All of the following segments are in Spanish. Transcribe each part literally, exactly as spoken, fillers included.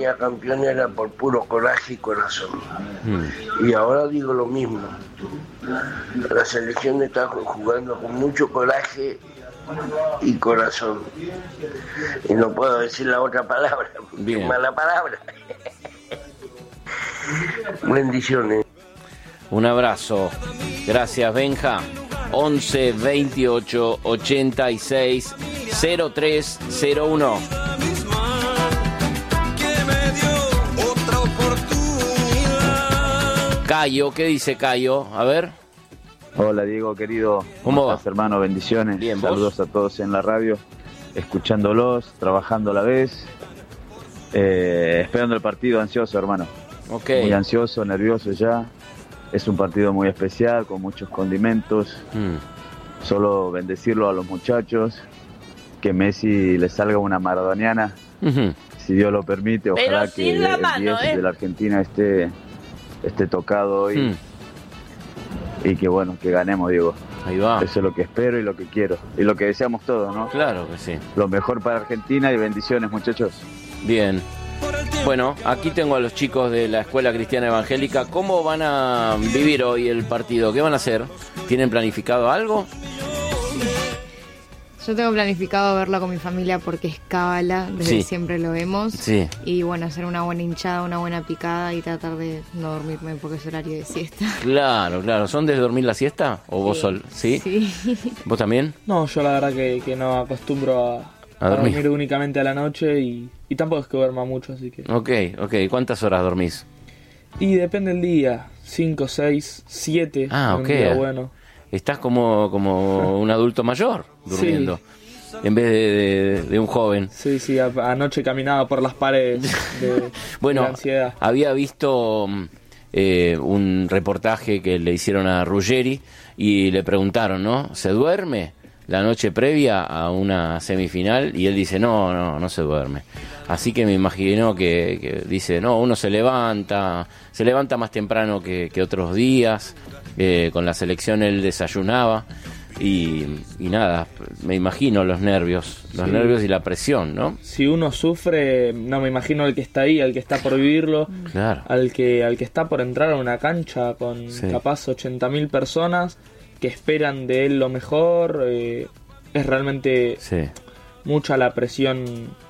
salía campeón era por puro coraje y corazón. Mm. Y ahora digo lo mismo. La selección está jugando con mucho coraje y corazón. Y no puedo decir la otra palabra, porque es mala palabra. Bendiciones. Un abrazo. Gracias, Benja. once veintiocho ochenta y seis cero tres cero uno. Cayo, ¿qué dice Cayo? A ver. Hola Diego, querido. ¿Cómo va? Estás, hermano? Bendiciones. Bien, saludos ¿vos? a todos en la radio, escuchándolos, trabajando a la vez, eh, esperando el partido, ansioso, hermano. Okay. Muy ansioso, nervioso ya. Es un partido muy especial, con muchos condimentos. Mm. Solo bendecirlo a los muchachos, que Messi le salga una maradoniana, uh-huh. si Dios lo permite. Ojalá Pero que la el mano, diez ¿eh? de la Argentina esté, esté tocado hoy. Mm. Y que bueno, que ganemos, Diego. Ahí va. Eso es lo que espero y lo que quiero. Y lo que deseamos todos, ¿no? Claro que sí. Lo mejor para Argentina y bendiciones, muchachos. Bien. Bueno, aquí tengo a los chicos de la Escuela Cristiana Evangélica. ¿Cómo van a vivir hoy el partido? ¿Qué van a hacer? ¿Tienen planificado algo? Yo tengo planificado verlo con mi familia porque es cábala, desde Sí. siempre lo vemos. Sí. Y bueno, hacer una buena hinchada, una buena picada y tratar de no dormirme porque es horario de siesta. Claro, claro. ¿Son de dormir la siesta? ¿O vos Sí. sol? ¿Sí? Sí. ¿Vos también? No, yo la verdad que, que no acostumbro a, A dormir. a dormir únicamente a la noche y, y tampoco es que duerma mucho, así que... Ok, ok. ¿Cuántas horas dormís? Y depende del día, cinco, seis, siete, Ah, un ok. día bueno. Estás como, como un adulto mayor durmiendo, sí. en vez de, de, de un joven. Sí, sí, a, anoche caminaba por las paredes de, bueno, de la ansiedad. Había visto eh, un reportaje que le hicieron a Ruggeri y le preguntaron, ¿no? ¿Se duerme la noche previa a una semifinal? Y él dice, no, no, no se duerme. Así que me imagino que, que dice, no, uno se levanta, se levanta más temprano que, que otros días. Eh, con la selección él desayunaba y, y nada, me imagino los nervios, los sí. nervios y la presión, ¿no? Si uno sufre, no me imagino al que está ahí, al que está por vivirlo, claro. al que al que está por entrar a una cancha con sí. capaz ochenta mil personas que esperan de él lo mejor, eh, es realmente sí. mucha la presión.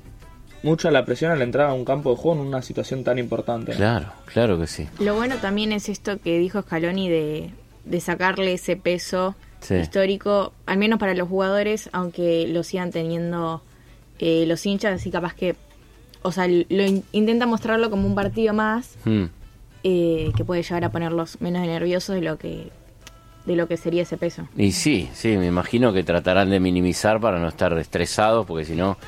Mucha la presión al entrar a un campo de juego en una situación tan importante. Claro, claro que sí. Lo bueno también es esto que dijo Scaloni de, de sacarle ese peso sí. histórico, al menos para los jugadores, aunque lo sigan teniendo eh, los hinchas, así capaz que, o sea, lo in, intenta mostrarlo como un partido más, hmm. eh, que puede llegar a ponerlos menos nerviosos de lo que de lo que sería ese peso. Y sí, sí, me imagino que tratarán de minimizar para no estar estresados, porque si no...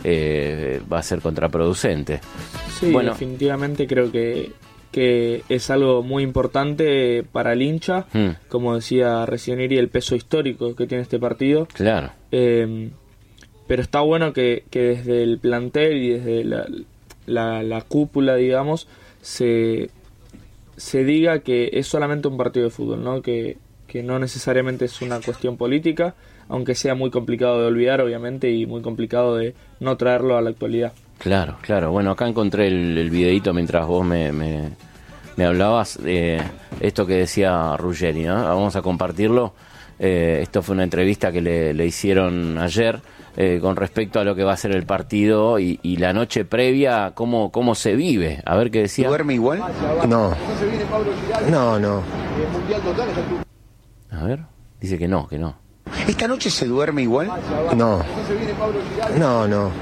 Eh, va a ser contraproducente. Sí, bueno. definitivamente creo que, que es algo muy importante para el hincha, hmm. como decía recién Iri, el peso histórico que tiene este partido. Claro. Eh, pero está bueno que, que desde el plantel y desde la, la, la cúpula, digamos, se, se diga que es solamente un partido de fútbol, ¿no? Que, que no necesariamente es una cuestión política, aunque sea muy complicado de olvidar, obviamente, y muy complicado de no traerlo a la actualidad. Claro, claro. Bueno, acá encontré el, el videíto mientras vos me, me, me hablabas de esto que decía Ruggeri, ¿no? Vamos a compartirlo. Eh, esto fue una entrevista que le, le hicieron ayer eh, con respecto a lo que va a ser el partido y, y la noche previa, cómo, cómo se vive. A ver qué decía. ¿Duerme igual? No. No, no. A ver, dice que no, que no. ¿Esta noche se duerme igual? No. No, no.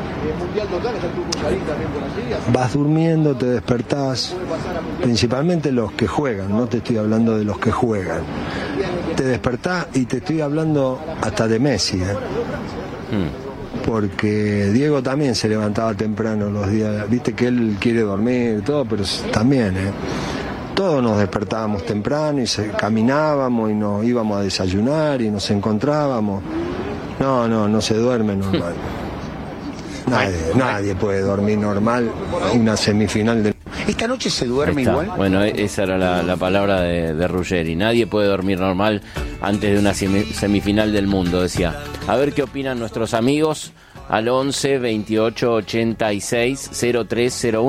Vas durmiendo, te despertás, principalmente los que juegan, no te estoy hablando de los que juegan. Te despertás y te estoy hablando hasta de Messi, ¿eh? Hmm. Porque Diego también se levantaba temprano los días, viste que él quiere dormir, todo, pero también, ¿eh? Todos nos despertábamos temprano y se, caminábamos y nos íbamos a desayunar y nos encontrábamos. No, no, no se duerme normal. Nadie, nadie puede dormir normal una semifinal de... ¿Esta noche se duerme igual? Bueno, esa era la, la palabra de, de Ruggeri. Nadie puede dormir normal antes de una semifinal del mundo, decía. A ver qué opinan nuestros amigos al once veintiocho ochenta y seis cero tres cero uno.